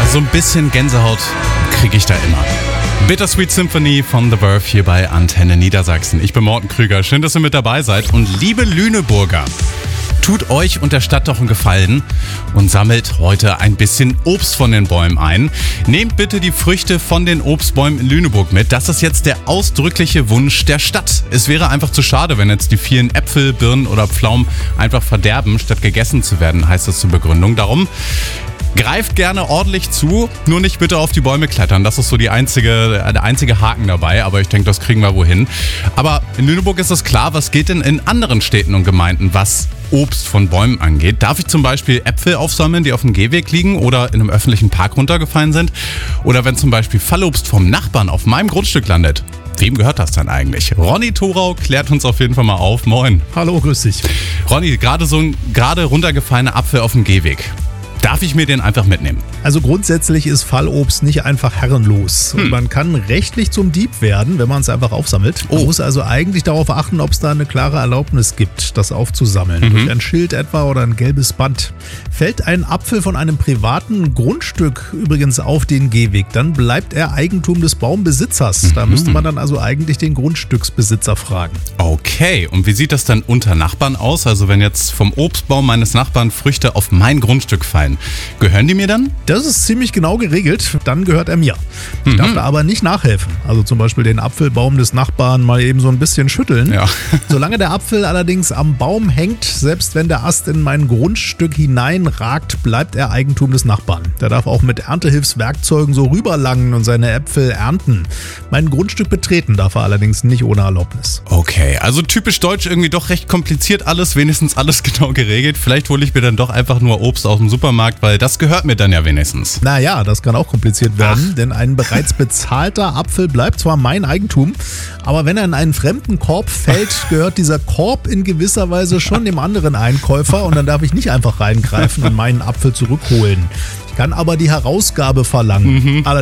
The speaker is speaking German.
So ein bisschen Gänsehaut kriege ich da immer. Bittersweet Symphony von The Verve hier bei Antenne Niedersachsen. Ich bin Morten Krüger. Schön, dass ihr mit dabei seid. Und liebe Lüneburger, tut euch und der Stadt doch einen Gefallen und sammelt heute ein bisschen Obst von den Bäumen ein. Nehmt bitte die Früchte von den Obstbäumen in Lüneburg mit. Das ist jetzt der ausdrückliche Wunsch der Stadt. Es wäre einfach zu schade, wenn jetzt die vielen Äpfel, Birnen oder Pflaumen einfach verderben, statt gegessen zu werden, heißt das zur Begründung. Darum greift gerne ordentlich zu, nur nicht bitte auf die Bäume klettern. Das ist so der einzige Haken dabei, aber ich denke, das kriegen wir wohin. Aber in Lüneburg ist es klar, was geht denn in anderen Städten und Gemeinden, was Obst von Bäumen angeht? Darf ich zum Beispiel Äpfel aufsammeln, die auf dem Gehweg liegen oder in einem öffentlichen Park runtergefallen sind? Oder wenn zum Beispiel Fallobst vom Nachbarn auf meinem Grundstück landet? Wem gehört das dann eigentlich? Ronny Thorau klärt uns auf jeden Fall mal auf. Moin. Hallo, grüß dich. Ronny, gerade runtergefallener Apfel auf dem Gehweg. Darf ich mir den einfach mitnehmen? Also grundsätzlich ist Fallobst nicht einfach herrenlos. Und man kann rechtlich zum Dieb werden, wenn man es einfach aufsammelt. Man muss also eigentlich darauf achten, ob es da eine klare Erlaubnis gibt, das aufzusammeln. Durch ein Schild etwa oder ein gelbes Band. Fällt ein Apfel von einem privaten Grundstück übrigens auf den Gehweg, dann bleibt er Eigentum des Baumbesitzers. Da müsste man dann also eigentlich den Grundstücksbesitzer fragen. Okay, und wie sieht das dann unter Nachbarn aus? Also wenn jetzt vom Obstbaum meines Nachbarn Früchte auf mein Grundstück fallen, gehören die mir dann? Das ist ziemlich genau geregelt, dann gehört er mir. Ich darf da aber nicht nachhelfen. Also zum Beispiel den Apfelbaum des Nachbarn mal eben so ein bisschen schütteln. Ja. Solange der Apfel allerdings am Baum hängt, selbst wenn der Ast in mein Grundstück hineinragt, bleibt er Eigentum des Nachbarn. Der darf auch mit Erntehilfswerkzeugen so rüberlangen und seine Äpfel ernten. Mein Grundstück betreten darf er allerdings nicht ohne Erlaubnis. Okay, also typisch deutsch, irgendwie doch recht kompliziert alles, wenigstens alles genau geregelt. Vielleicht hole ich mir dann doch einfach nur Obst aus dem Supermarkt, weil das gehört mir dann ja wenigstens. Naja, das kann auch kompliziert werden, denn ein bereits bezahlter Apfel bleibt zwar mein Eigentum, aber wenn er in einen fremden Korb fällt, gehört dieser Korb in gewisser Weise schon dem anderen Einkäufer und dann darf ich nicht einfach reingreifen und meinen Apfel zurückholen. Ich kann aber die Herausgabe verlangen.